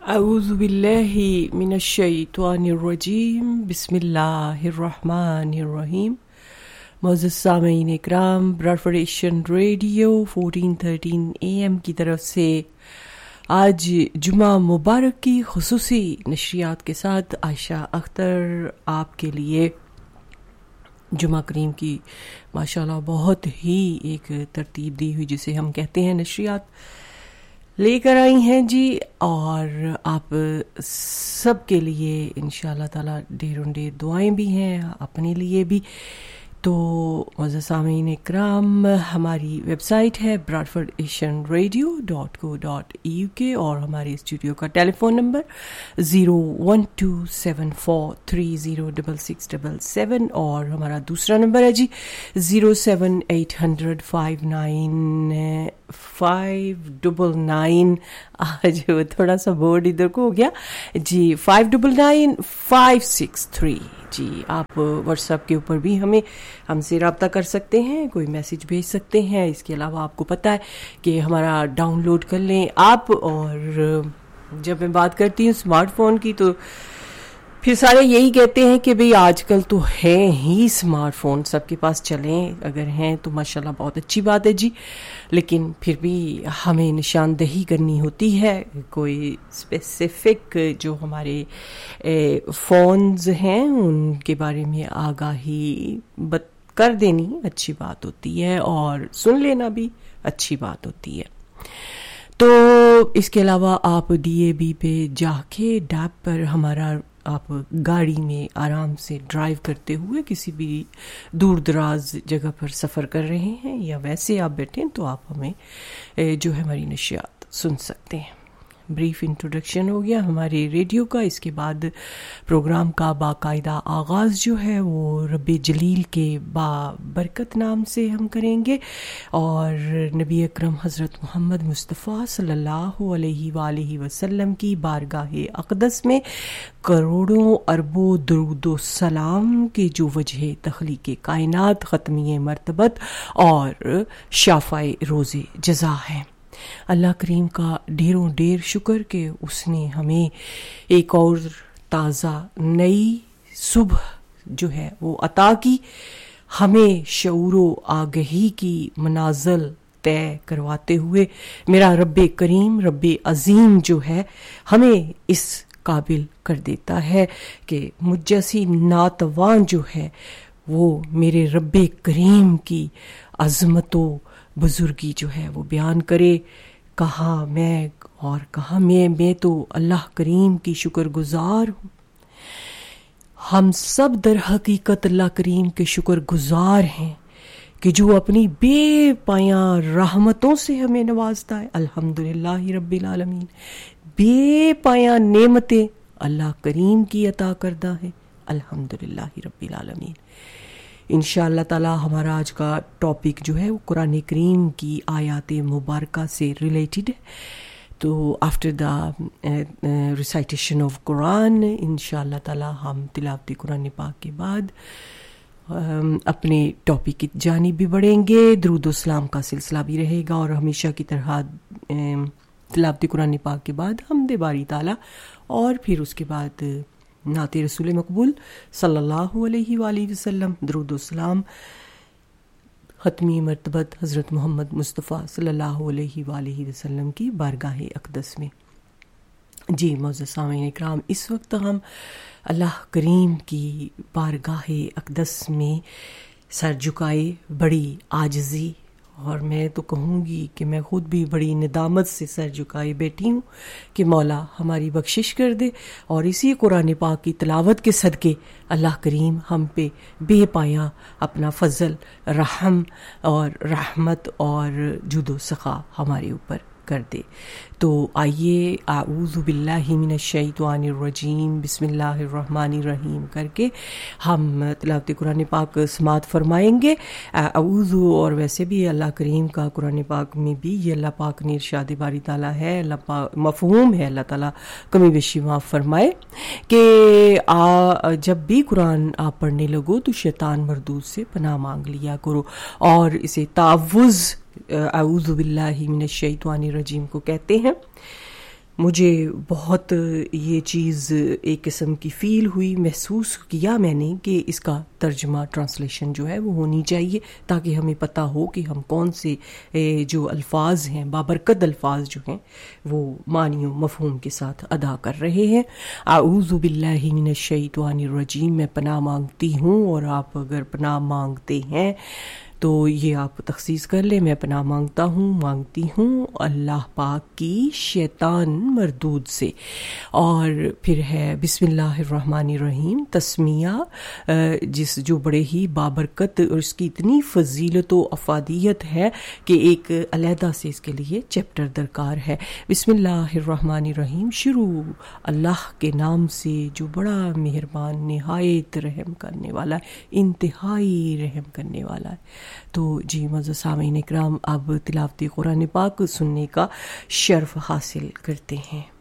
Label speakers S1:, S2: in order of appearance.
S1: اعوذ باللہ من الشیطان الرجیم بسم اللہ الرحمن الرحیم. معزز سامعین اکرام، براڈفورڈ ایشین ریڈیو 1413 AM کی طرف سے آج جمعہ مبارک کی خصوصی نشریات کے ساتھ عائشہ اختر آپ کے لیے جمعہ کریم کی ماشاءاللہ بہت ہی ایک ترتیب دی ہوئی جسے ہم کہتے ہیں نشریات لے کر آئی ہیں جی، اور آپ سب کے لیے انشاءاللہ تعالی ڈھیروں ڈھیر دعائیں بھی ہیں، اپنے لیے بھی. تو معزز سامعین اکرام، ہماری ویب سائٹ ہے bradfordasianradio.co.uk اور ہمارے اسٹوڈیو کا ٹیلی فون نمبر 01274306677 اور ہمارا دوسرا نمبر ہے جی 07800599599. آج تھوڑا سا بورڈ ادھر کو ہو گیا جی، 599563. جی آپ واٹس ایپ کے اوپر بھی ہم سے رابطہ کر سکتے ہیں، کوئی میسج بھیج سکتے ہیں. اس کے علاوہ آپ کو پتہ ہے کہ ہمارا ڈاؤن لوڈ کر لیں آپ. اور جب میں بات کرتی ہوں اسمارٹ فون کی تو پھر سارے یہی کہتے ہیں کہ بھئی آج کل تو ہے ہی اسمارٹ فون، سب کے پاس چلیں، اگر ہیں تو ماشاءاللہ بہت اچھی بات ہے جی، لیکن پھر بھی ہمیں نشاندہی کرنی ہوتی ہے. کوئی اسپیسیفک جو ہمارے فونز ہیں ان کے بارے میں آگاہی کر دینی اچھی بات ہوتی ہے اور سن لینا بھی اچھی بات ہوتی ہے. تو اس کے علاوہ آپ DAB پہ جا کے ڈیپ پر ہمارا آپ گاڑی میں آرام سے ڈرائیو کرتے ہوئے کسی بھی دور دراز جگہ پر سفر کر رہے ہیں یا ویسے آپ بیٹھیں تو آپ ہمیں جو ہے ہماری نشریات سن سکتے ہیں. بریف انٹروڈکشن ہو گیا ہمارے ریڈیو کا. اس کے بعد پروگرام کا باقاعدہ آغاز جو ہے وہ رب جلیل کے برکت نام سے ہم کریں گے، اور نبی اکرم حضرت محمد مصطفیٰ صلی اللہ علیہ وآلہ وسلم کی بارگاہ اقدس میں کروڑوں اربوں درود و سلام کے جو وجہ تخلیق کائنات، ختمیہ مرتبت اور شافع روز جزا ہے. اللہ کریم کا ڈھیروں ڈھیر شکر کہ اس نے ہمیں ایک اور تازہ نئی صبح جو ہے وہ عطا کی، ہمیں شعور و آگہی کی منازل طے کرواتے ہوئے میرا رب کریم رب عظیم جو ہے ہمیں اس قابل کر دیتا ہے کہ مجھ جیسی ناتوان جو ہے وہ میرے رب کریم کی عظمت و بزرگی جو ہے وہ بیان کرے. کہاں میں تو اللہ کریم کی شکر گزار ہوں. ہم سب در حقیقت اللہ کریم کے شکر گزار ہیں کہ جو اپنی بے پایاں رحمتوں سے ہمیں نوازتا ہے. الحمدللہ رب العالمین. بے پایاں نعمتیں اللہ کریم کی عطا کردہ ہیں. الحمدللہ رب العالمین. انشاءاللہ تعالی ہمارا آج کا ٹاپک جو ہے وہ قرآن کریم کی آیات مبارکہ سے ریلیٹڈ ہے. تو آفٹر دا ریسائٹیشن آف قرآن انشاءاللہ تعالی ہم تلاوت قرآن پاک کے بعد اپنے ٹاپک کی جانب بھی بڑھیں گے. درود و سلام کا سلسلہ بھی رہے گا اور ہمیشہ کی طرح تلاوت قرآن پاک کے بعد حمد باری تعالی اور پھر اس کے بعد نعت رسول مقبول صلی اللہ علیہ وآلہ وسلم، درود و سلام ختمی مرتبت حضرت محمد مصطفیٰ صلی اللہ علیہ وآلہ وسلم کی بارگاہ اقدس میں. جی معزز سامعین اکرام، اس وقت ہم اللہ کریم کی بارگاہ اقدس میں سر جھکائے بڑی عاجزی، اور میں تو کہوں گی کہ میں خود بھی بڑی ندامت سے سر جھکائے بیٹھی ہوں کہ مولا ہماری بخشش کر دے، اور اسی قرآن پاک کی تلاوت کے صدقے اللہ کریم ہم پہ بے پایاں اپنا فضل، رحم اور رحمت اور جود و سخا ہمارے اوپر کر دے. تو آئیے اعوذ باللہ من الشیطان الرجیم بسم اللہ الرحمن الرحیم کر کے ہم تلاوت قرآن پاک سماعت فرمائیں گے. اعوذ، اور ویسے بھی اللہ کریم کا قرآن پاک میں بھی یہ اللہ پاک نے ارشاد باری تعالیٰ ہے، اللہ پاک مفہوم ہے، اللہ تعالیٰ کمی بیشی معاف فرمائے کہ جب بھی قرآن آپ پڑھنے لگو تو شیطان مردود سے پناہ مانگ لیا کرو، اور اسے تعوذ اعوذ باللہ من الشیطان الرجیم کو کہتے ہیں. مجھے بہت یہ چیز ایک قسم کی فیل ہوئی، محسوس کیا میں نے کہ اس کا ترجمہ ٹرانسلیشن جو ہے وہ ہونی چاہیے، تاکہ ہمیں پتہ ہو کہ ہم کون سے جو الفاظ ہیں، بابرکت الفاظ جو ہیں، وہ معنی و مفہوم کے ساتھ ادا کر رہے ہیں۔ اعوذ باللہ من الشیطان الرجیم، میں پناہ مانگتی ہوں، اور آپ اگر پناہ مانگتے ہیں تو یہ آپ تخصیص کر لیں، میں پناہ مانگتی ہوں اللہ پاک کی شیطان مردود سے۔ اور پھر ہے بسم اللہ الرحمن الرحیم، تسمیہ جو بڑے ہی بابرکت اور اس کی اتنی فضیلت و افادیت ہے کہ ایک علیحدہ سے اس کے لیے چیپٹر درکار ہے۔ بسم اللہ الرحمن الرحیم، شروع اللہ کے نام سے جو بڑا مہربان، نہایت رحم کرنے والا، انتہائی رحم کرنے والا ہے۔ تو جی معزز سامعین اکرام، اب تلاوت قرآن پاک سننے کا شرف حاصل کرتے ہیں۔